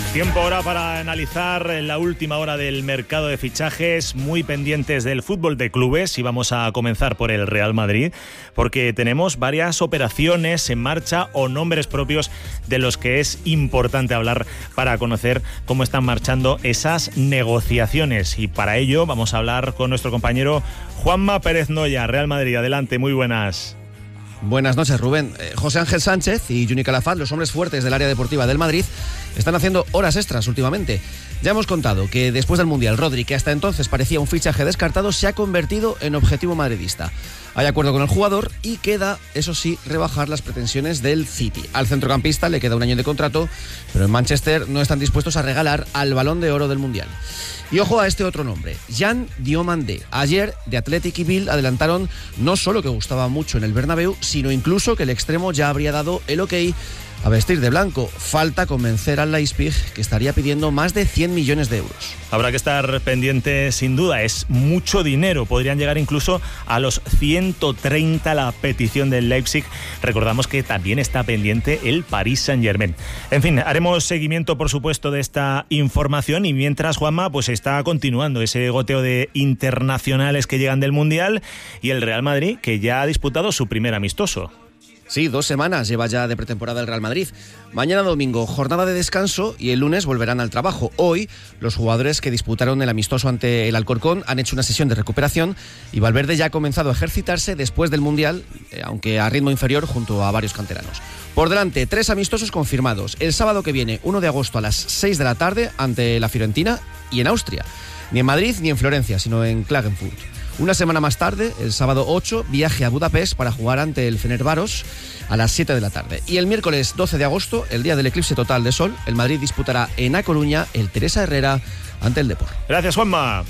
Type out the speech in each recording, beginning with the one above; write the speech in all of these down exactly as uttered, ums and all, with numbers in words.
Tiempo ahora para analizar la última hora del mercado de fichajes, muy pendientes del fútbol de clubes, y vamos a comenzar por el Real Madrid, porque tenemos varias operaciones en marcha o nombres propios de los que es importante hablar para conocer cómo están marchando esas negociaciones. Y para ello vamos a hablar con nuestro compañero Juanma Pérez Noya. Real Madrid, adelante, muy buenas. Buenas noches, Rubén. Eh, José Ángel Sánchez y Juni Calafat, los hombres fuertes del área deportiva del Madrid, están haciendo horas extras últimamente. Ya hemos contado que después del Mundial, Rodri, que hasta entonces parecía un fichaje descartado, se ha convertido en objetivo madridista. Hay acuerdo con el jugador y queda, eso sí, rebajar las pretensiones del City. Al centrocampista le queda un año de contrato, pero en Manchester no están dispuestos a regalar al Balón de Oro del Mundial. Y ojo a este otro nombre, Jan Diomandé. Ayer, The Athletic y Bild adelantaron no solo que gustaba mucho en el Bernabéu, sino incluso que el extremo ya habría dado el ok a vestir de blanco. Falta convencer al Leipzig, que estaría pidiendo más de cien millones de euros. Habrá que estar pendiente, sin duda, es mucho dinero. Podrían llegar incluso a los ciento treinta la petición del Leipzig. Recordamos que también está pendiente el Paris Saint-Germain. En fin, haremos seguimiento, por supuesto, de esta información, y mientras, Juanma, pues está continuando ese goteo de internacionales que llegan del Mundial, y el Real Madrid, que ya ha disputado su primer amistoso. Sí, dos semanas lleva ya de pretemporada el Real Madrid. Mañana domingo, jornada de descanso, y el lunes volverán al trabajo. Hoy, los jugadores que disputaron el amistoso ante el Alcorcón han hecho una sesión de recuperación, y Valverde ya ha comenzado a ejercitarse después del Mundial, eh, aunque a ritmo inferior, junto a varios canteranos. Por delante, tres amistosos confirmados. El sábado que viene, uno de agosto a las seis de la tarde, ante la Fiorentina y en Austria. Ni en Madrid ni en Florencia, sino en Klagenfurt. Una semana más tarde, el sábado ocho, viaje a Budapest para jugar ante el Fenerbahçe a las siete de la tarde. Y el miércoles doce de agosto, el día del eclipse total de sol, el Madrid disputará en A Coruña el Teresa Herrera ante el Depor. Gracias, Juanma.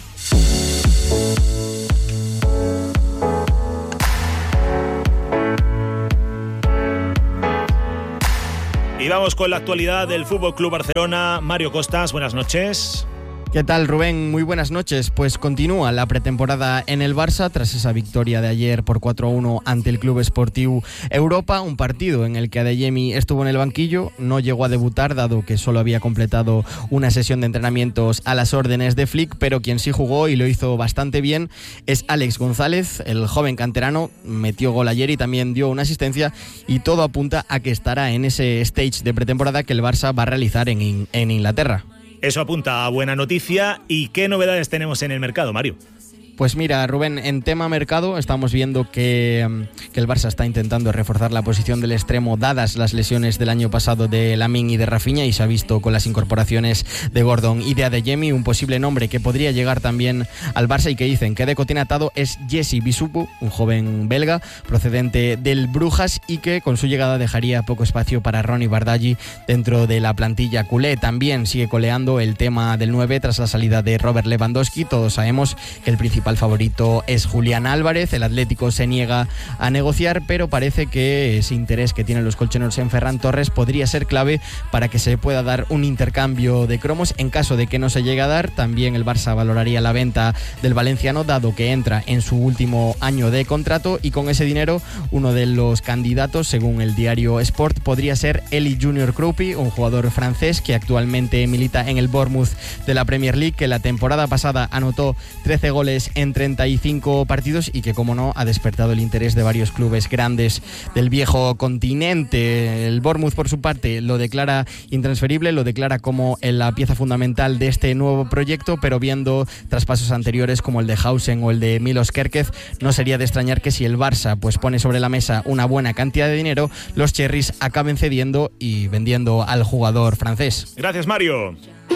Y vamos con la actualidad del F C Barcelona. Mario Costas, buenas noches. ¿Qué tal, Rubén? Muy buenas noches. Pues continúa la pretemporada en el Barça tras esa victoria de ayer por cuatro a uno ante el Club Esportiu Europa, un partido en el que Adeyemi estuvo en el banquillo, no llegó a debutar dado que solo había completado una sesión de entrenamientos a las órdenes de Flick, pero quien sí jugó y lo hizo bastante bien es Alex González, el joven canterano, metió gol ayer y también dio una asistencia, y todo apunta a que estará en ese stage de pretemporada que el Barça va a realizar en, en Inglaterra. Eso apunta a buena noticia. ¿Y qué novedades tenemos en el mercado, Mario? Pues mira, Rubén, en tema mercado estamos viendo que, que el Barça está intentando reforzar la posición del extremo dadas las lesiones del año pasado de Lamine y de Rafinha, y se ha visto con las incorporaciones de Gordon y de Adeyemi. Un posible nombre que podría llegar también al Barça y que dicen que de cotín atado es Jesse Bisupu, un joven belga procedente del Brujas, y que con su llegada dejaría poco espacio para Ronny Bardghji dentro de la plantilla culé. También sigue coleando el tema del nueve tras la salida de Robert Lewandowski. Todos sabemos que el principal favorito es Julián Álvarez. El Atlético se niega a negociar, pero parece que ese interés que tienen los colchoneros en Ferran Torres podría ser clave para que se pueda dar un intercambio de cromos. En caso de que no se llegue a dar, también el Barça valoraría la venta del valenciano, dado que entra en su último año de contrato, y con ese dinero uno de los candidatos, según el diario Sport, podría ser Eli Junior Kroupi, un jugador francés que actualmente milita en el Bournemouth de la Premier League, que la temporada pasada anotó trece goles en treinta y cinco partidos y que, como no, ha despertado el interés de varios clubes grandes del viejo continente. El Bournemouth, por su parte, lo declara intransferible, lo declara como la pieza fundamental de este nuevo proyecto, pero viendo traspasos anteriores como el de Hausen o el de Milos Kerkez, no sería de extrañar que si el Barça pues pone sobre la mesa una buena cantidad de dinero, los Cherries acaben cediendo y vendiendo al jugador francés. Gracias, Mario.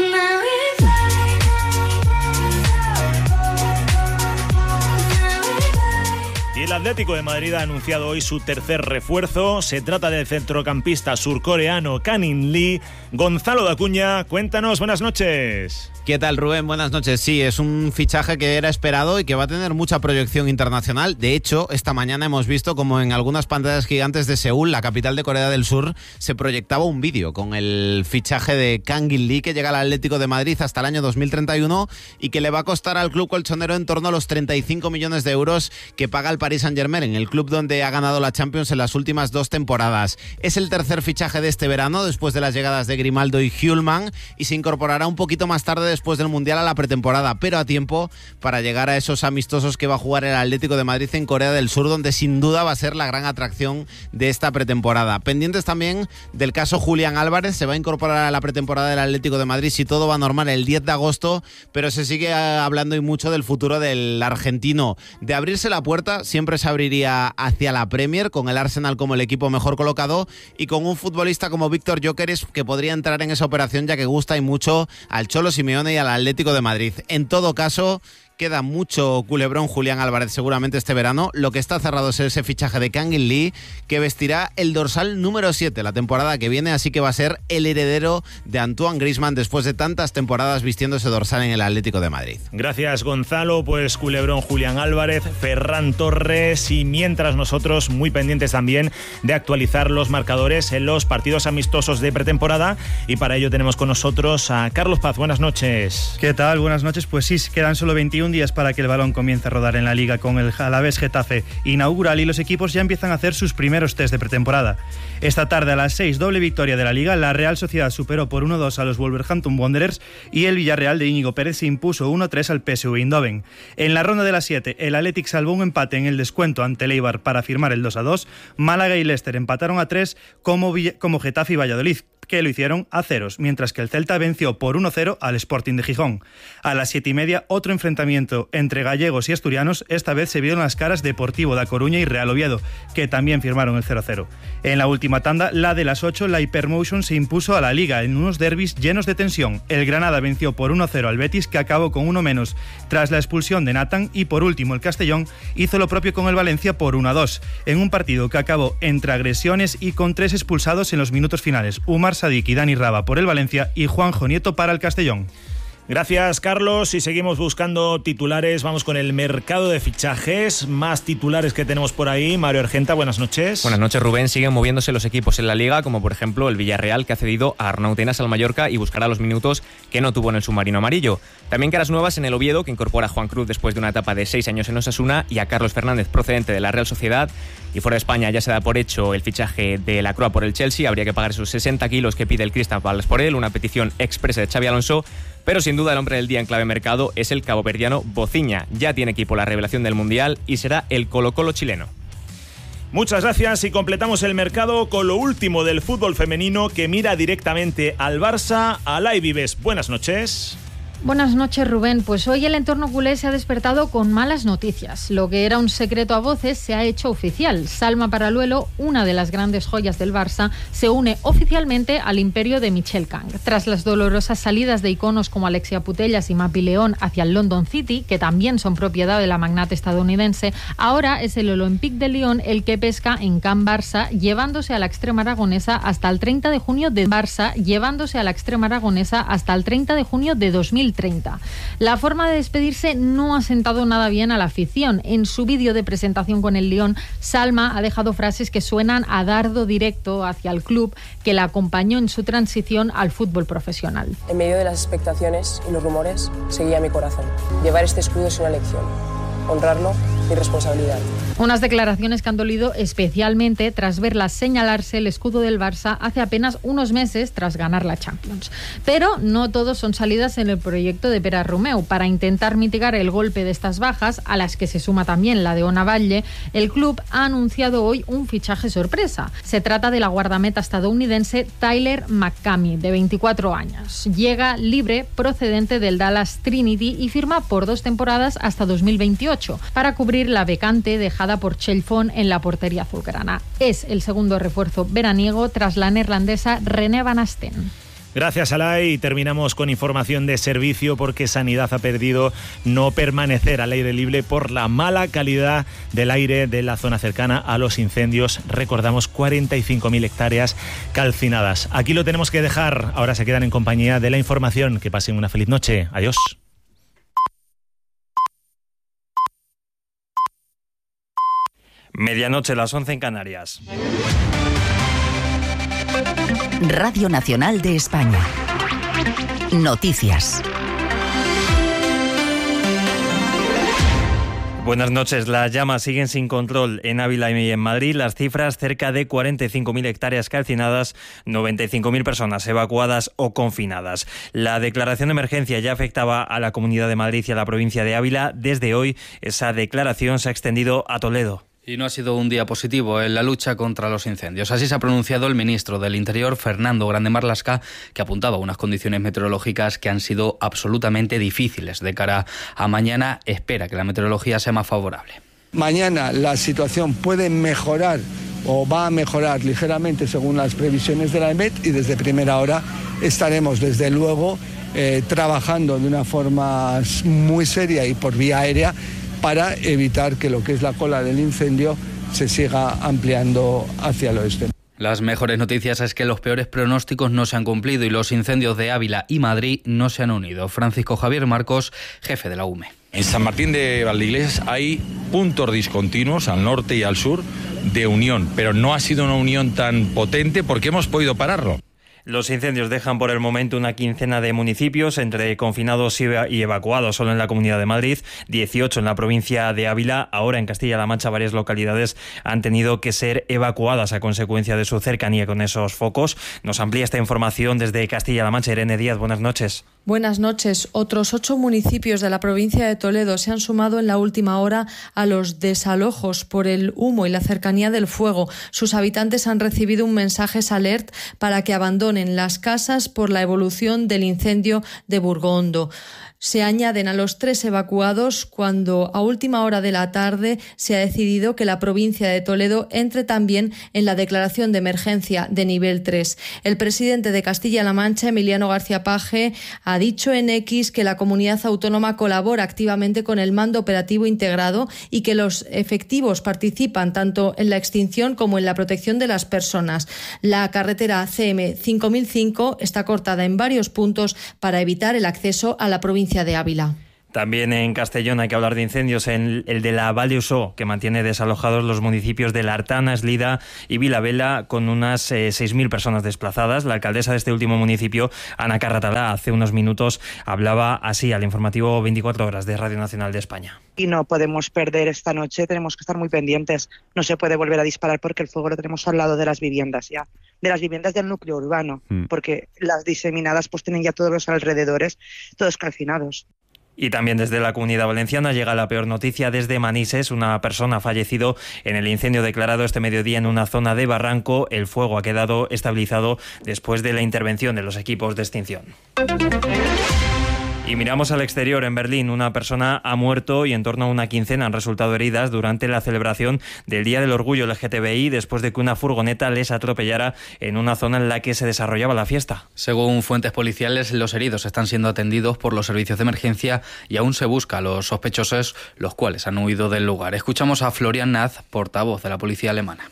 Y el Atlético de Madrid ha anunciado hoy su tercer refuerzo. Se trata del centrocampista surcoreano Kang-in Lee. Gonzalo Dacuña, cuéntanos, buenas noches. ¿Qué tal, Rubén? Buenas noches. Sí, es un fichaje que era esperado y que va a tener mucha proyección internacional. De hecho, esta mañana hemos visto como en algunas pantallas gigantes de Seúl, la capital de Corea del Sur, se proyectaba un vídeo con el fichaje de Kang-in Lee, que llega al Atlético de Madrid hasta el año dos mil treinta y uno y que le va a costar al club colchonero en torno a los treinta y cinco millones de euros que paga el Paris Paris Saint-Germain, en el club donde ha ganado la Champions en las últimas dos temporadas. Es el tercer fichaje de este verano, después de las llegadas de Grimaldo y Hjulman, y se incorporará un poquito más tarde después del Mundial a la pretemporada, pero a tiempo para llegar a esos amistosos que va a jugar el Atlético de Madrid en Corea del Sur, donde sin duda va a ser la gran atracción de esta pretemporada. Pendientes también del caso Julián Álvarez, se va a incorporar a la pretemporada del Atlético de Madrid si todo va normal el diez de agosto, pero se sigue hablando y mucho del futuro del argentino. De abrirse la puerta, siempre se abriría hacia la Premier, con el Arsenal como el equipo mejor colocado y con un futbolista como Víctor Gyökeres que podría entrar en esa operación, ya que gusta y mucho al Cholo Simeone y al Atlético de Madrid. En todo caso, queda mucho culebrón Julián Álvarez seguramente este verano. Lo que está cerrado es ese fichaje de Kang-in Lee, que vestirá el dorsal número siete la temporada que viene, así que va a ser el heredero de Antoine Griezmann después de tantas temporadas vistiendo ese dorsal en el Atlético de Madrid. Gracias, Gonzalo. Pues culebrón Julián Álvarez, Ferran Torres, y mientras nosotros muy pendientes también de actualizar los marcadores en los partidos amistosos de pretemporada, y para ello tenemos con nosotros a Carlos Paz. Buenas noches. ¿Qué tal? Buenas noches. Pues sí, quedan solo veintiún días para que el balón comience a rodar en la Liga, con el Alavés Getafe inaugural y los equipos ya empiezan a hacer sus primeros test de pretemporada. Esta tarde a las seis, doble victoria de la Liga. La Real Sociedad superó por uno dos a los Wolverhampton Wanderers y el Villarreal de Íñigo Pérez se impuso uno tres al P S V Eindhoven. En la ronda de las siete, el Athletic salvó un empate en el descuento ante el Eibar para firmar el dos a dos. Málaga y Leicester empataron a tres como, como Getafe y Valladolid, que lo hicieron a ceros, mientras que el Celta venció por uno cero al Sporting de Gijón. A las siete y media, otro enfrentamiento entre gallegos y asturianos. Esta vez se vieron las caras Deportivo da Coruña y Real Oviedo, que también firmaron el cero cero. En la última tanda, la de las ocho, la Hypermotion se impuso a la Liga en unos derbis llenos de tensión. El Granada venció por uno cero al Betis, que acabó con uno menos tras la expulsión de Nathan, y por último el Castellón hizo lo propio con el Valencia por uno a dos, en un partido que acabó entre agresiones y con tres expulsados en los minutos finales: Umar Sadik y Dani Raba por el Valencia y Juanjo Nieto para el Castellón. Gracias, Carlos, y seguimos buscando titulares. Vamos con el mercado de fichajes. Más titulares que tenemos por ahí. Mario Argenta, buenas noches. Buenas noches, Rubén. Siguen moviéndose los equipos en la Liga, como por ejemplo el Villarreal, que ha cedido a Arnau Tenas al Mallorca y buscará los minutos que no tuvo en el submarino amarillo. También caras nuevas en el Oviedo, que incorpora a Juan Cruz después de una etapa de seis años en Osasuna, y a Carlos Fernández, procedente de la Real Sociedad. Y fuera de España ya se da por hecho el fichaje de la Croa por el Chelsea. Habría que pagar esos sesenta kilos que pide el Crystal Palace por él, una petición expresa de Xabi Alonso. Pero sin duda el hombre del día en clave mercado es el caboverdiano Bociña. Ya tiene equipo la revelación del Mundial y será el Colo-Colo chileno. Muchas gracias, y completamos el mercado con lo último del fútbol femenino, que mira directamente al Barça. Alay Vives, buenas noches. Buenas noches, Rubén. Pues hoy el entorno culé se ha despertado con malas noticias. Lo que era un secreto a voces se ha hecho oficial. Salma Paraluelo, una de las grandes joyas del Barça, se une oficialmente al imperio de Michel Kang. Tras las dolorosas salidas de iconos como Alexia Putellas y Mapi León hacia el London City, que también son propiedad de la magnate estadounidense, ahora es el Olympique de Lyon el que pesca en Can Barça, llevándose a la extrema aragonesa hasta el treinta de junio de Barça, llevándose a la extrema aragonesa hasta el treinta de junio de dos mil treinta. La forma de despedirse no ha sentado nada bien a la afición. En su vídeo de presentación con el Lyon, Salma ha dejado frases que suenan a dardo directo hacia el club que la acompañó en su transición al fútbol profesional. En medio de las expectaciones y los rumores, seguía mi corazón. Llevar este escudo es una lección. Honrarlo, mi responsabilidad. Unas declaraciones que han dolido especialmente tras verla señalarse el escudo del Barça hace apenas unos meses tras ganar la Champions. Pero no todos son salidas en el proyecto de Pere Romeu. Para intentar mitigar el golpe de estas bajas, a las que se suma también la de Ona Valle, el club ha anunciado hoy un fichaje sorpresa. Se trata de la guardameta estadounidense Tyler McCamey, de veinticuatro años. Llega libre procedente del Dallas Trinity y firma por dos temporadas hasta dos mil veintiocho. Para cubrir la vacante dejada por Chelfon en la portería azulgrana. Es el segundo refuerzo veraniego tras la neerlandesa René Van Asten. Gracias, Alay. Y terminamos con información de servicio, porque Sanidad ha pedido no permanecer al aire libre por la mala calidad del aire de la zona cercana a los incendios. Recordamos, cuarenta y cinco mil hectáreas calcinadas. Aquí lo tenemos que dejar. Ahora se quedan en compañía de la información. Que pasen una feliz noche. Adiós. Medianoche, las once en Canarias. Radio Nacional de España. Noticias. Buenas noches. Las llamas siguen sin control en Ávila y en Madrid. Las cifras: cerca de cuarenta y cinco mil hectáreas calcinadas, noventa y cinco mil personas evacuadas o confinadas. La declaración de emergencia ya afectaba a la Comunidad de Madrid y a la provincia de Ávila. Desde hoy, esa declaración se ha extendido a Toledo. Y no ha sido un día positivo en la lucha contra los incendios. Así se ha pronunciado el ministro del Interior, Fernando Grande Marlaska, que apuntaba a unas condiciones meteorológicas que han sido absolutamente difíciles. De cara a mañana, espera que la meteorología sea más favorable. Mañana la situación puede mejorar o va a mejorar ligeramente según las previsiones de la E M E T, y desde primera hora estaremos desde luego eh, trabajando de una forma muy seria y por vía aérea para evitar que lo que es la cola del incendio se siga ampliando hacia el oeste. Las mejores noticias es que los peores pronósticos no se han cumplido y los incendios de Ávila y Madrid no se han unido. Francisco Javier Marcos, jefe de la U M E. En San Martín de Valdeiglesias hay puntos discontinuos al norte y al sur de unión, pero no ha sido una unión tan potente porque hemos podido pararlo. Los incendios dejan por el momento una quincena de municipios, entre confinados y evacuados solo en la Comunidad de Madrid, dieciocho en la provincia de Ávila. Ahora en Castilla-La Mancha varias localidades han tenido que ser evacuadas a consecuencia de su cercanía con esos focos. Nos amplía esta información desde Castilla-La Mancha Irene Díaz. Buenas noches. Buenas noches. Otros ocho municipios de la provincia de Toledo se han sumado en la última hora a los desalojos por el humo y la cercanía del fuego. Sus habitantes han recibido un mensaje alert para que abandonen las casas por la evolución del incendio de Burgondo. Se añaden a los tres evacuados cuando a última hora de la tarde se ha decidido que la provincia de Toledo entre también en la declaración de emergencia de nivel tres. El presidente de Castilla-La Mancha, Emiliano García Paje, ha dicho en X que la comunidad autónoma colabora activamente con el mando operativo integrado y que los efectivos participan tanto en la extinción como en la protección de las personas. La carretera C M cinco mil cinco está cortada en varios puntos para evitar el acceso a la provincia de Ávila. También en Castellón hay que hablar de incendios, en el de la Valle Usó, que mantiene desalojados los municipios de La Artana, Eslida y Vilavela, con unas eh, seis mil personas desplazadas. La alcaldesa de este último municipio, Ana Carratalá, hace unos minutos hablaba así al informativo veinticuatro horas de Radio Nacional de España. Y no podemos perder esta noche, tenemos que estar muy pendientes. No se puede volver a disparar porque el fuego lo tenemos al lado de las viviendas ya, de las viviendas del núcleo urbano, mm. porque las diseminadas pues tienen ya todos los alrededores, todos calcinados. Y también desde la Comunidad Valenciana llega la peor noticia desde Manises. Una persona ha fallecido en el incendio declarado este mediodía en una zona de barranco. El fuego ha quedado estabilizado después de la intervención de los equipos de extinción. Y miramos al exterior. En Berlín, una persona ha muerto y en torno a una quincena han resultado heridas durante la celebración del Día del Orgullo L G T B I después de que una furgoneta les atropellara en una zona en la que se desarrollaba la fiesta. Según fuentes policiales, los heridos están siendo atendidos por los servicios de emergencia y aún se busca a los sospechosos, los cuales han huido del lugar. Escuchamos a Florian Naz, portavoz de la policía alemana.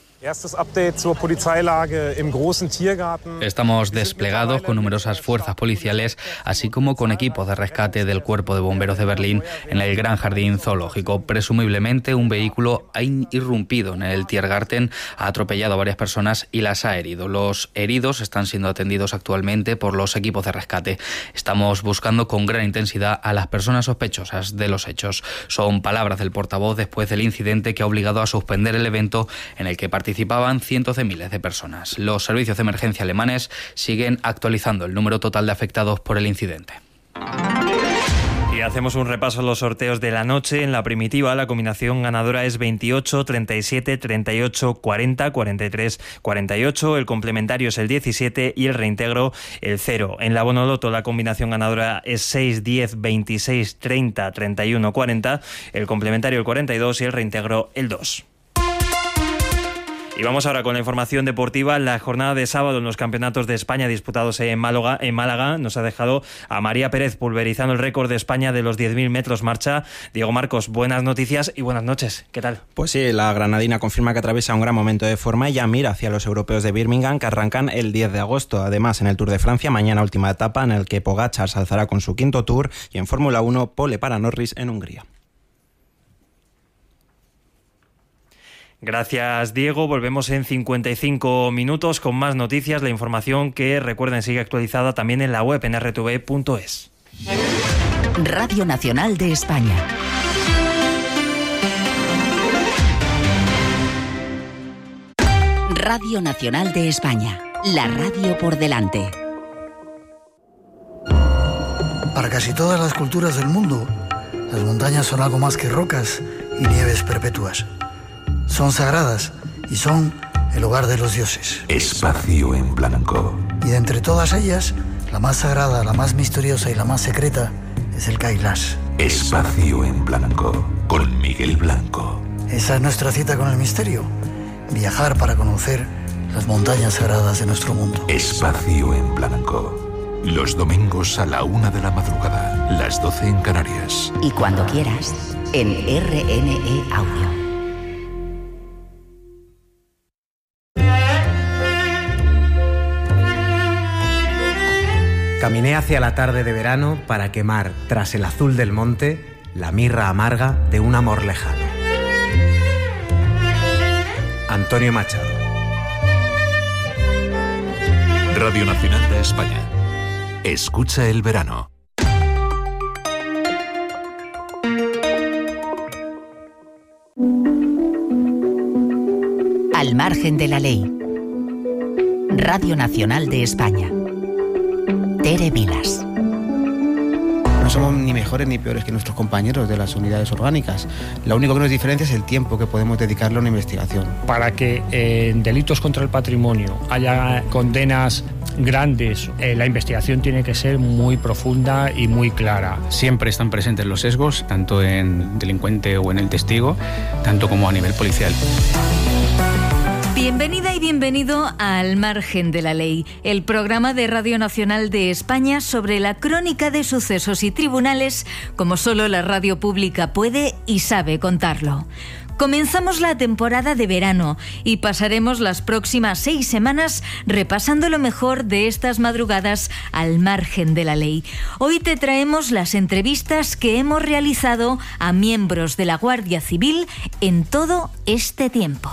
Estamos desplegados con numerosas fuerzas policiales, así como con equipos de rescate del Cuerpo de Bomberos de Berlín en el Gran Jardín Zoológico. Presumiblemente un vehículo ha irrumpido en el Tiergarten, ha atropellado a varias personas y las ha herido. Los heridos están siendo atendidos actualmente por los equipos de rescate. Estamos buscando con gran intensidad a las personas sospechosas de los hechos. Son palabras del portavoz después del incidente que ha obligado a suspender el evento en el que participaron Participaban cientos de miles de personas. Los servicios de emergencia alemanes siguen actualizando el número total de afectados por el incidente. Y hacemos un repaso a los sorteos de la noche. En la primitiva, la combinación ganadora es veintiocho, treinta y siete, treinta y ocho, cuarenta, cuarenta y tres, cuarenta y ocho. El complementario es el diecisiete y el reintegro el cero. En la Bonoloto, la combinación ganadora es seis, diez, veintiséis, treinta, treinta y uno, cuarenta. El complementario el cuarenta y dos y el reintegro el dos. Y vamos ahora con la información deportiva. La jornada de sábado en los campeonatos de España disputados en Málaga, en Málaga nos ha dejado a María Pérez pulverizando el récord de España de los diez mil metros marcha. Diego Marcos, buenas noticias y buenas noches. ¿Qué tal? Pues sí, la granadina confirma que atraviesa un gran momento de forma y ya mira hacia los europeos de Birmingham que arrancan el diez de agosto. Además, en el Tour de Francia, mañana última etapa en el que Pogačar se alzará con su quinto Tour y en Fórmula uno, pole para Norris en Hungría. Gracias, Diego. Volvemos en cincuenta y cinco minutos con más noticias. La información que, recuerden, sigue actualizada también en la web en r t v punto es. Radio Nacional de España. Radio Nacional de España, la radio por delante. Para casi todas las culturas del mundo, las montañas son algo más que rocas y nieves perpetuas. Son sagradas y son el hogar de los dioses. Espacio en Blanco. Y de entre todas ellas, la más sagrada, la más misteriosa y la más secreta es el Kailash. Espacio en Blanco, con Miguel Blanco. Esa es nuestra cita con el misterio. Viajar para conocer las montañas sagradas de nuestro mundo. Espacio en Blanco. Los domingos a la una de la madrugada, las doce en Canarias. Y cuando quieras, en R N E Audio. Caminé hacia la tarde de verano para quemar, tras el azul del monte, la mirra amarga de un amor lejano. Antonio Machado. Radio Nacional de España. Escucha el verano. Al margen de la ley. Radio Nacional de España. Tere Vilas. No somos ni mejores ni peores que nuestros compañeros de las unidades orgánicas. Lo único que nos diferencia es el tiempo que podemos dedicarle a una investigación. Para que eh, en delitos contra el patrimonio haya condenas grandes, eh, la investigación tiene que ser muy profunda y muy clara. Siempre están presentes los sesgos, tanto en delincuente o en el testigo, tanto como a nivel policial. Bienvenida y bienvenido a Al margen de la ley, el programa de Radio Nacional de España sobre la crónica de sucesos y tribunales como solo la radio pública puede y sabe contarlo. Comenzamos la temporada de verano y pasaremos las próximas seis semanas repasando lo mejor de estas madrugadas al margen de la ley. Hoy te traemos las entrevistas que hemos realizado a miembros de la Guardia Civil en todo este tiempo.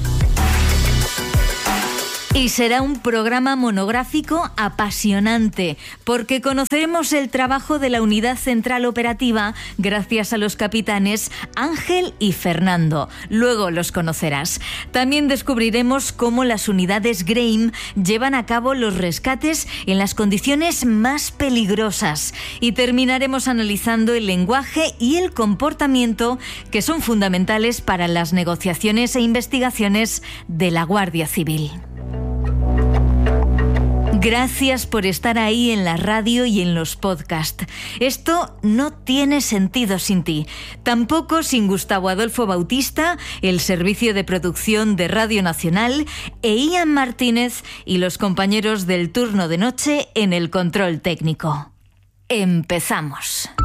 Y será un programa monográfico apasionante, porque conoceremos el trabajo de la Unidad Central Operativa gracias a los capitanes Ángel y Fernando. Luego los conocerás. También descubriremos cómo las unidades Graham llevan a cabo los rescates en las condiciones más peligrosas. Y terminaremos analizando el lenguaje y el comportamiento que son fundamentales para las negociaciones e investigaciones de la Guardia Civil. Gracias por estar ahí en la radio y en los podcasts. Esto no tiene sentido sin ti. Tampoco sin Gustavo Adolfo Bautista, el servicio de producción de Radio Nacional, e Ian Martínez y los compañeros del turno de noche en el control técnico. Empezamos.